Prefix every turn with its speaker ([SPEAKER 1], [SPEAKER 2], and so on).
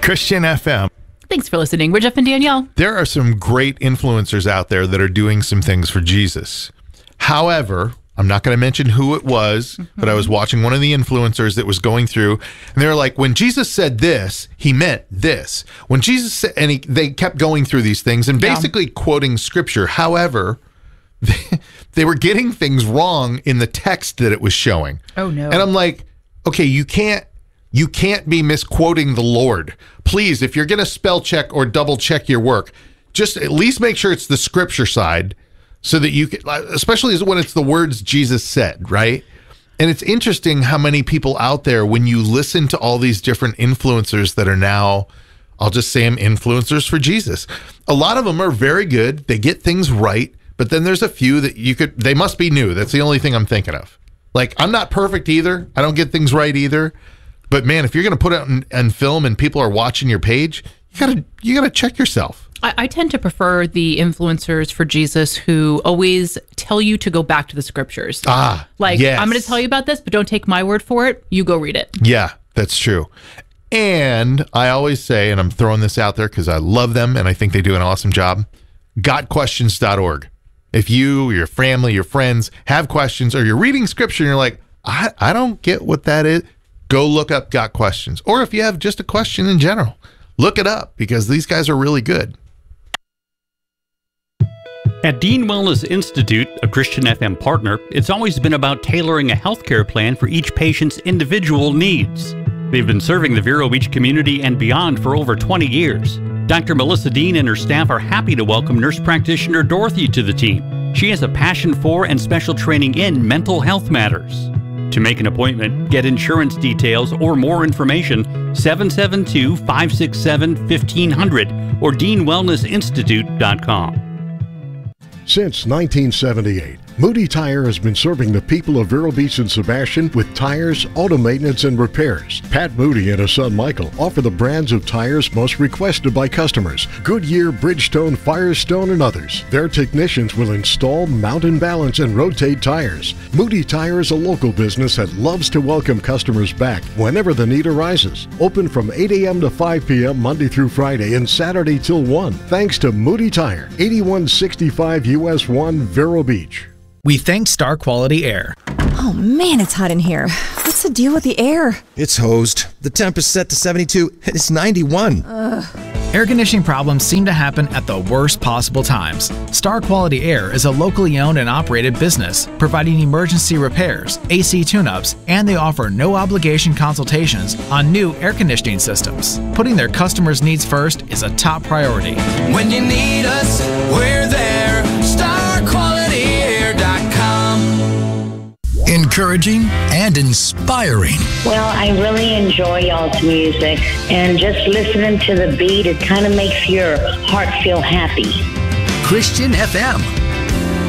[SPEAKER 1] Christian FM.
[SPEAKER 2] Thanks for listening. We're Jeff and Danielle.
[SPEAKER 1] There are some great influencers out there that are doing some things for Jesus. However, I'm not going to mention who it was, but I was watching one of the influencers that was going through, and they were like, when Jesus said this, he meant this. When Jesus said, and they kept going through these things and basically quoting scripture. However, they were getting things wrong in the text that it was showing.
[SPEAKER 2] Oh, no.
[SPEAKER 1] And I'm like, okay, you can't be misquoting the Lord. Please, if you're going to spell check or double check your work, just at least make sure it's the scripture side so that you can, especially when it's the words Jesus said, right? And it's interesting how many people out there, when you listen to all these different influencers that are now, I'll just say them influencers for Jesus. A lot of them are very good. They get things right. But then there's a few that they must be new. That's the only thing I'm thinking of. Like, I'm not perfect either. I don't get things right either. But man, if you're going to put it on film and people are watching your page, you gotta check yourself.
[SPEAKER 2] I tend to prefer the influencers for Jesus who always tell you to go back to the scriptures.
[SPEAKER 1] Yes.
[SPEAKER 2] I'm going to tell you about this, but don't take my word for it. You go read it.
[SPEAKER 1] Yeah, that's true. And I always say, and I'm throwing this out there because I love them and I think they do an awesome job, gotquestions.org. If you, your family, your friends have questions, or you're reading scripture and you're like, I don't get what that is, go look up Got Questions. Or if you have just a question in general, look it up because these guys are really good.
[SPEAKER 3] At Dean Wellness Institute, a Christian FM partner, it's always been about tailoring a healthcare plan for each patient's individual needs. They've been serving the Vero Beach community and beyond for over 20 years. Dr. Melissa Dean and her staff are happy to welcome nurse practitioner Dorothy to the team. She has a passion for and special training in mental health matters. To make an appointment, get insurance details, or more information, 772-567-1500 or deanwellnessinstitute.com.
[SPEAKER 4] Since 1978, Moody Tire has been serving the people of Vero Beach and Sebastian with tires, auto maintenance, and repairs. Pat Moody and his son Michael offer the brands of tires most requested by customers: Goodyear, Bridgestone, Firestone, and others. Their technicians will install, mount and balance, and rotate tires. Moody Tire is a local business that loves to welcome customers back whenever the need arises. Open from 8 a.m. to 5 p.m. Monday through Friday and Saturday till 1. Thanks to Moody Tire, 8165 US 1, Vero Beach.
[SPEAKER 5] We thank Star Quality Air.
[SPEAKER 6] Oh man, it's hot in here. What's the deal with the air?
[SPEAKER 7] It's hosed. The temp is set to 72 and it's 91.
[SPEAKER 5] Air conditioning problems seem to happen at the worst possible times. Star Quality Air is a locally owned and operated business, providing emergency repairs, AC tune-ups, and they offer no obligation consultations on new air conditioning systems. Putting their customers' needs first is a top priority.
[SPEAKER 8] When you need us, we're there. StarQualityAir.com.
[SPEAKER 9] Encouraging and inspiring.
[SPEAKER 10] Well, I really enjoy y'all's music, and just listening to the beat, it kind of makes your heart feel happy.
[SPEAKER 9] Christian FM.